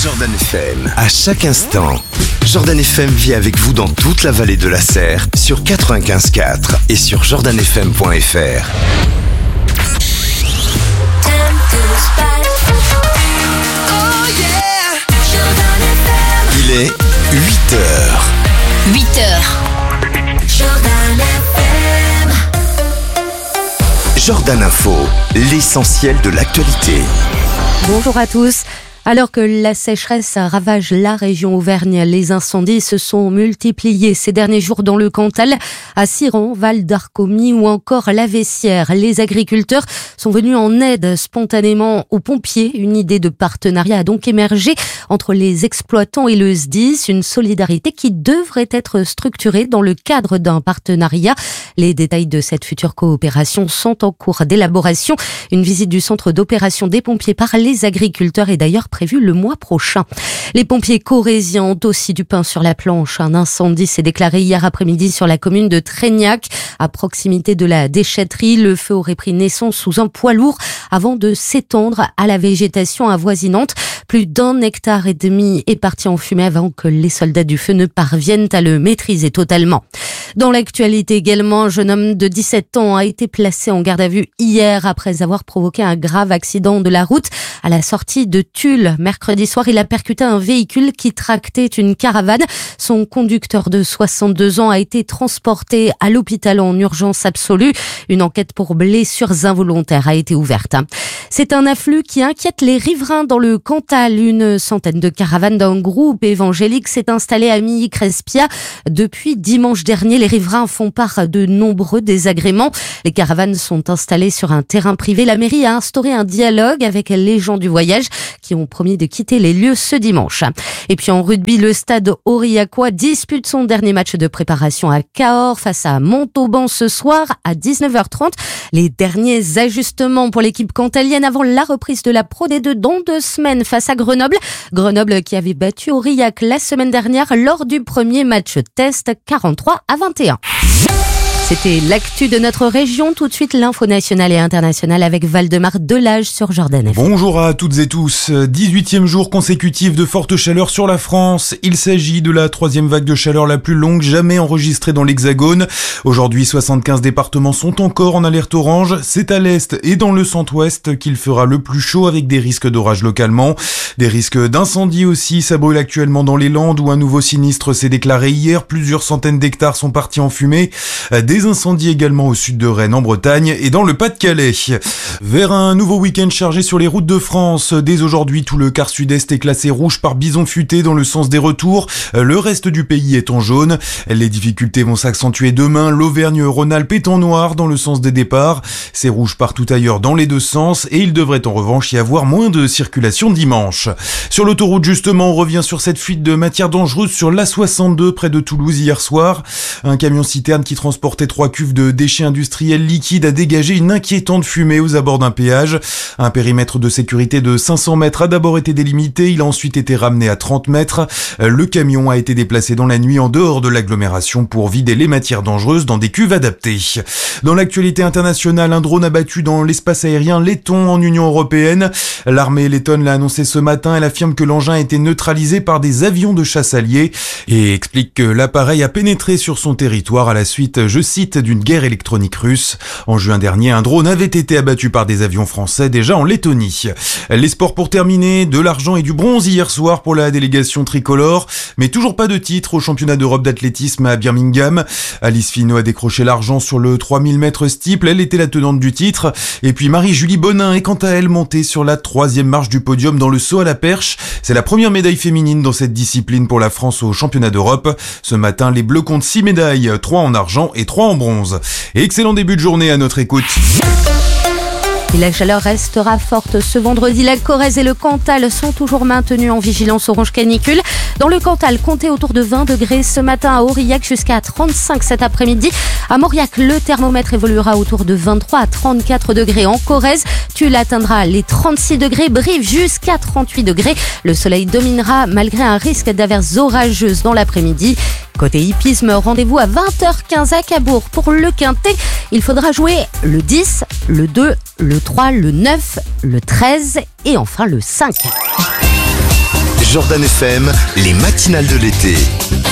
Jordan FM, à chaque instant. Jordan FM vit avec vous dans toute la vallée de la Serre, sur 95.4 et sur jordanfm.fr. Il est 8h. 8h. Jordan Info, l'essentiel de l'actualité. Bonjour à tous. Alors que la sécheresse ravage la région Auvergne, les incendies se sont multipliés ces derniers jours dans le Cantal, à Siron, Val d'Arcomie ou encore la Vessière. Les agriculteurs sont venus en aide spontanément aux pompiers. Une idée de partenariat a donc émergé entre les exploitants et le SDIS, une solidarité qui devrait être structurée dans le cadre d'un partenariat. Les détails de cette future coopération sont en cours d'élaboration. Une visite du centre d'opération des pompiers par les agriculteurs est d'ailleurs prévu le mois prochain. Les pompiers corréziens ont aussi du pain sur la planche. Un incendie s'est déclaré hier après-midi sur la commune de Tréignac, à proximité de la déchetterie. Le feu aurait pris naissance sous un poids lourd avant de s'étendre à la végétation avoisinante. Plus d'1,5 hectare est parti en fumée avant que les soldats du feu ne parviennent à le maîtriser totalement. Dans l'actualité également, un jeune homme de 17 ans a été placé en garde à vue hier après avoir provoqué un grave accident de la route à la sortie de Tulle. Mercredi soir, il a percuté un véhicule qui tractait une caravane. Son conducteur de 62 ans a été transporté à l'hôpital en urgence absolue. Une enquête pour blessures involontaires a été ouverte. C'est un afflux qui inquiète les riverains dans le Cantal. Une centaine de caravanes d'un groupe évangélique s'est installée à Milly-Crespia depuis dimanche dernier. Les riverains font part de nombreux désagréments. Les caravanes sont installées sur un terrain privé. La mairie a instauré un dialogue avec les gens du voyage qui ont promis de quitter les lieux ce dimanche. Et puis en rugby, le stade aurillacois dispute son dernier match de préparation à Cahors face à Montauban ce soir à 19h30. Les derniers ajustements pour l'équipe cantalienne avant la reprise de la Pro D2 dans 2 semaines face à Grenoble. Grenoble qui avait battu Aurillac la semaine dernière lors du premier match test 43-21. C'était l'actu de notre région. Tout de suite, l'info nationale et internationale avec Valdemar Delage sur Jordan FM. Bonjour à toutes et tous. 18e jour consécutif de forte chaleur sur la France. Il s'agit de la 3e vague de chaleur la plus longue jamais enregistrée dans l'Hexagone. Aujourd'hui, 75 départements sont encore en alerte orange. C'est à l'est et dans le centre-ouest qu'il fera le plus chaud avec des risques d'orage localement. Des risques d'incendie aussi. Ça brûle actuellement dans les Landes où un nouveau sinistre s'est déclaré hier. Plusieurs centaines d'hectares sont partis en fumée. Des incendies également au sud de Rennes, en Bretagne et dans le Pas-de-Calais. Vers un nouveau week-end chargé sur les routes de France. Dès aujourd'hui, tout le quart sud-est est classé rouge par bison futé dans le sens des retours. Le reste du pays est en jaune. Les difficultés vont s'accentuer demain. L'Auvergne-Rhône-Alpes est en noir dans le sens des départs. C'est rouge partout ailleurs dans les deux sens et il devrait en revanche y avoir moins de circulation dimanche. Sur l'autoroute justement, on revient sur cette fuite de matière dangereuse sur l'A62 près de Toulouse hier soir. Un camion-citerne qui transportait 3 cuves de déchets industriels liquides a dégagé une inquiétante fumée aux abords d'un péage. Un périmètre de sécurité de 500 mètres a d'abord été délimité, il a ensuite été ramené à 30 mètres. Le camion a été déplacé dans la nuit en dehors de l'agglomération pour vider les matières dangereuses dans des cuves adaptées. Dans l'actualité internationale, un drone abattu dans l'espace aérien letton en Union européenne. L'armée lettonne l'a annoncé ce matin, elle affirme que l'engin a été neutralisé par des avions de chasse alliés et explique que l'appareil a pénétré sur son territoire à la suite, je cite, d'une guerre électronique russe. En juin dernier, un drone avait été abattu par des avions français déjà en Lettonie. Les sports pour terminer, de l'argent et du bronze hier soir pour la délégation tricolore, mais toujours pas de titre au championnat d'Europe d'athlétisme à Birmingham. Alice Finot a décroché l'argent sur le 3000 mètres steeple, elle était la tenante du titre. Et puis Marie-Julie Bonin est quant à elle montée sur la 3e marche du podium dans le saut à la perche. C'est la première médaille féminine dans cette discipline pour la France au championnat d'Europe. Ce matin, les Bleus comptent 6 médailles, 3 en argent et 3 en bronze. Et excellent début de journée à notre écoute. Et la chaleur restera forte ce vendredi. La Corrèze et le Cantal sont toujours maintenus en vigilance orange canicule. Dans le Cantal, comptez autour de 20 degrés ce matin, à Aurillac jusqu'à 35 cet après-midi. À Mauriac, le thermomètre évoluera autour de 23 à 34 degrés. En Corrèze, Tulle atteindra les 36 degrés, Brive jusqu'à 38 degrés. Le soleil dominera malgré un risque d'averses orageuses dans l'après-midi. Côté hippisme, rendez-vous à 20h15 à Cabourg pour le Quintet. Il faudra jouer le 10, le 2, le 3, le 9, le 13 et enfin le 5. Jordan FM, les matinales de l'été.